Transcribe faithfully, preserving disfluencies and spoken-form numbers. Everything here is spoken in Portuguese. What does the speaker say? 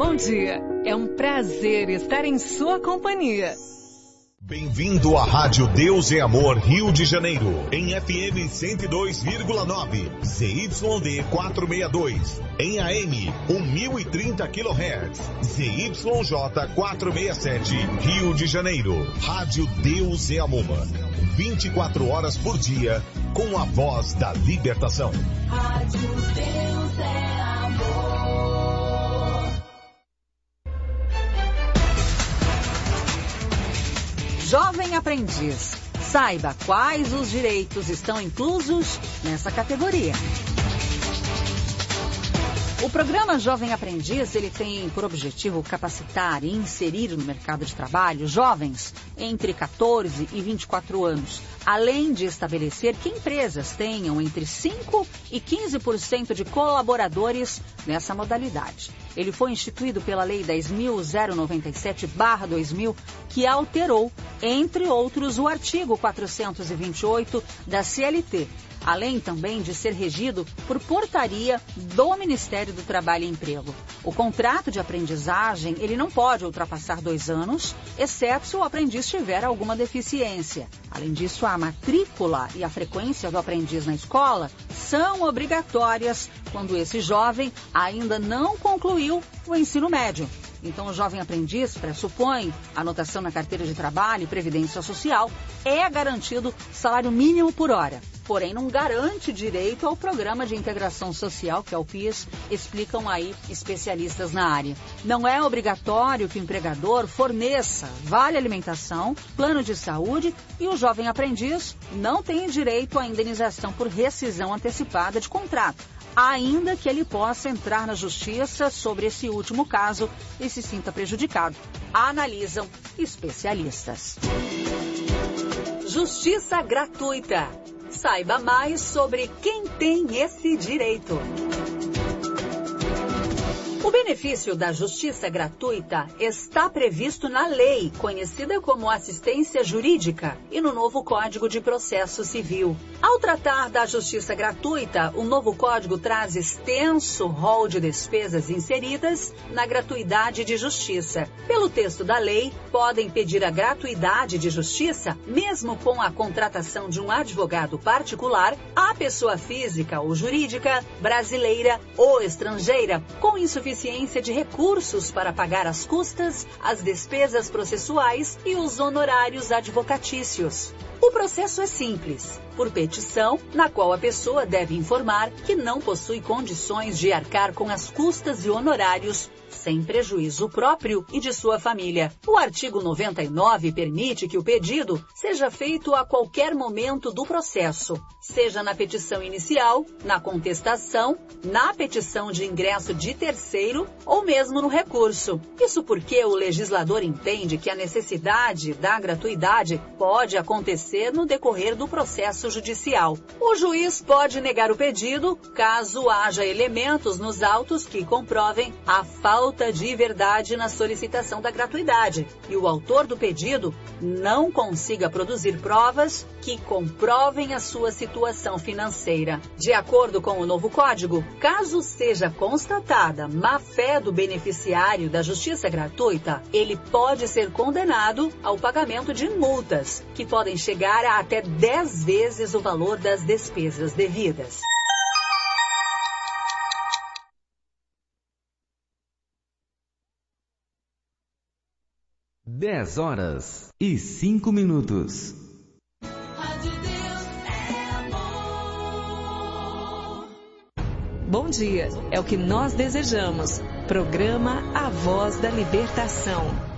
bom dia. É um prazer estar em sua companhia. Bem-vindo à Rádio Deus é Amor Rio de Janeiro, em F M cento e dois vírgula nove, Z Y D quatrocentos e sessenta e dois, em A M mil e trinta quilohertz, Z Y J quatrocentos e sessenta e sete, Rio de Janeiro. Rádio Deus é Amor, vinte e quatro horas por dia, com a voz da libertação. Rádio Deus é Amor. Jovem aprendiz, saiba quais os direitos estão inclusos nessa categoria. O programa Jovem Aprendiz, ele tem por objetivo capacitar e inserir no mercado de trabalho jovens entre quatorze e vinte e quatro anos, além de estabelecer que empresas tenham entre cinco e quinze por cento de colaboradores nessa modalidade. Ele foi instituído pela Lei dez mil noventa e sete barra dois mil, que alterou, entre outros, o artigo quatrocentos e vinte e oito da C L T, além também de ser regido por portaria do Ministério do Trabalho e Emprego. O contrato de aprendizagem, ele não pode ultrapassar dois anos, exceto se o aprendiz tiver alguma deficiência. Além disso, a matrícula e a frequência do aprendiz na escola são obrigatórias quando esse jovem ainda não concluiu o ensino médio. Então, o jovem aprendiz pressupõe anotação na carteira de trabalho e previdência social, é garantido salário mínimo por hora. Porém, não garante direito ao programa de integração social, que é o PIS, explicam aí especialistas na área. Não é obrigatório que o empregador forneça vale alimentação, plano de saúde, e o jovem aprendiz não tem direito à indenização por rescisão antecipada de contrato, ainda que ele possa entrar na justiça sobre esse último caso e se sinta prejudicado, analisam especialistas. Justiça gratuita. Saiba mais sobre quem tem esse direito. O benefício da justiça gratuita está previsto na lei, conhecida como assistência jurídica, e no novo Código de Processo Civil. Ao tratar da justiça gratuita, o novo código traz extenso rol de despesas inseridas na gratuidade de justiça. Pelo texto da lei, podem pedir a gratuidade de justiça, mesmo com a contratação de um advogado particular, a pessoa física ou jurídica, brasileira ou estrangeira, com insuficiência de recursos para pagar as custas, as despesas processuais e os honorários advocatícios. O processo é simples, por petição, na qual a pessoa deve informar que não possui condições de arcar com as custas e honorários, sem prejuízo próprio e de sua família. O artigo noventa e nove permite que o pedido seja feito a qualquer momento do processo, seja na petição inicial, na contestação, na petição de ingresso de terceiro ou mesmo no recurso. Isso porque o legislador entende que a necessidade da gratuidade pode acontecer no decorrer do processo judicial. O juiz pode negar o pedido caso haja elementos nos autos que comprovem a falta de verdade na solicitação da gratuidade e o autor do pedido não consiga produzir provas que comprovem a sua situação financeira. De acordo com o novo código, caso seja constatada má-fé do beneficiário da justiça gratuita, ele pode ser condenado ao pagamento de multas, que podem chegar a até dez vezes o valor das despesas devidas. dez horas e cinco minutos. Bom dia, é o que nós desejamos. Programa A Voz da Libertação.